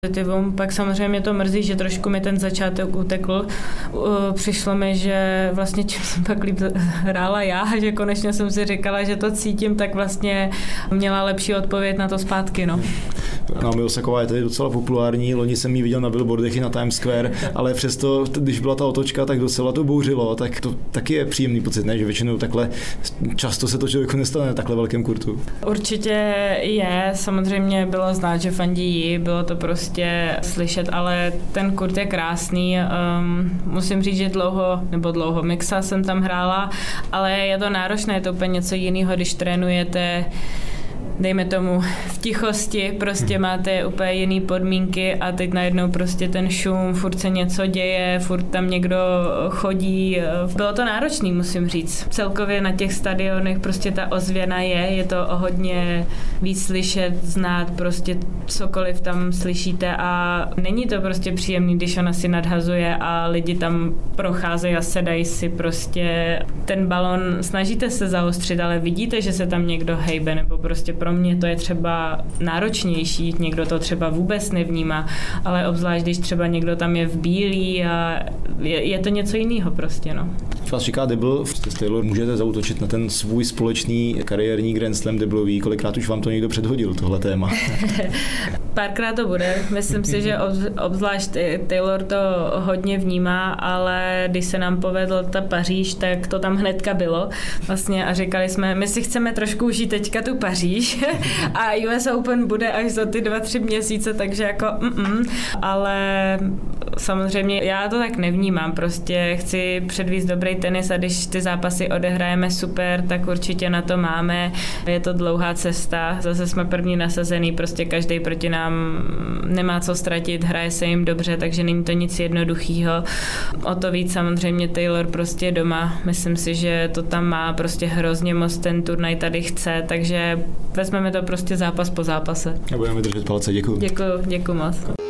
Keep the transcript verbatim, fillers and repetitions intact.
pozitivum. Pak samozřejmě mě to mrzí, že trošku mi ten začátek utekl. Přišlo mi, že vlastně čím jsem pak líp hrála já, že konečně jsem si říkala, že to cítím, tak vlastně měla lepší odpověď na to zpátky. No. Naomi Osaková je tady docela populární, loni jsem ji viděl na billboardech i na Times Square, ale přesto, když byla ta otočka, tak docela to bouřilo, tak to taky je příjemný pocit, ne? Že většinou takhle často se to člověku nestane na takhle velkém kurtu. Určitě je, samozřejmě bylo znát, že fandí jí, bylo to prostě slyšet, ale ten kurt je krásný. Um, musím říct, že dlouho, nebo dlouho mixa jsem tam hrála, ale je to náročné, je to úplně něco jiného, když trénujete dejme tomu v tichosti, prostě máte úplně jiný podmínky a teď najednou prostě ten šum, furt se něco děje, furt tam někdo chodí. Bylo to náročný, musím říct. Celkově na těch stadionech prostě ta ozvěna je, je to hodně víc slyšet, znát, prostě cokoliv tam slyšíte a není to prostě příjemný, když ona si nadhazuje a lidi tam procházejí a sedají si prostě ten balon, snažíte se zaostřit, ale vidíte, že se tam někdo hejbe, nebo prostě pro mě to je třeba náročnější, někdo to třeba vůbec nevnímá, ale obzvlášť, když třeba někdo tam je v bílý a je, je to něco jiného prostě, no. Vás čeká debl, s Taylor můžete zaútočit na ten svůj společný kariérní Grand Slam deblový, kolikrát už vám to někdo předhodil, tohle téma? Párkrát to bude, myslím si, že obzvlášť Taylor to hodně vnímá, ale když se nám povedl ta Paříž, tak to tam hnedka bylo vlastně a říkali jsme, my si chceme trošku užít teďka tu Paříž a U S Open bude až za ty dva, tři měsíce, takže jako mm-mm. Ale samozřejmě já to tak nevnímám, prostě chci předvíst dobrý tenis a když ty zápasy odehrajeme super, tak určitě na to máme. Je to dlouhá cesta, zase jsme první nasazený, prostě každý proti nám nemá co ztratit, hraje se jim dobře, takže není to nic jednoduchýho. O to víc samozřejmě Taylor prostě doma, myslím si, že to tam má prostě hrozně moc, ten turnaj tady chce, takže vezmeme to prostě zápas po zápase. A budeme držet palce, děkuji. Děkuji, děkuji moc.